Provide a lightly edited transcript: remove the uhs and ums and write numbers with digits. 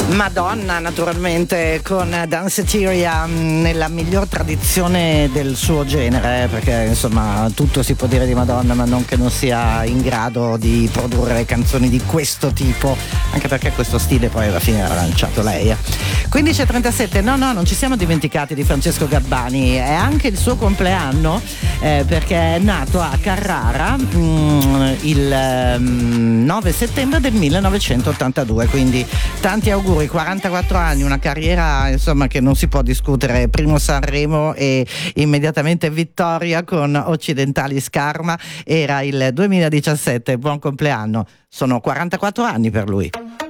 Madonna, naturalmente, con Danceteria nella miglior tradizione del suo genere, perché insomma tutto si può dire di Madonna, ma non che non sia in grado di produrre canzoni di questo tipo, anche perché questo stile poi alla fine l'ha lanciato lei. 15:37, no, non ci siamo dimenticati di Francesco Gabbani, è anche il suo compleanno, perché è nato a Carrara il 9 settembre del 1982, quindi tanti auguri. 44 anni, una carriera insomma che non si può discutere, primo Sanremo e immediatamente vittoria con Occidentali Scarma, era il 2017, buon compleanno, sono 44 anni per lui.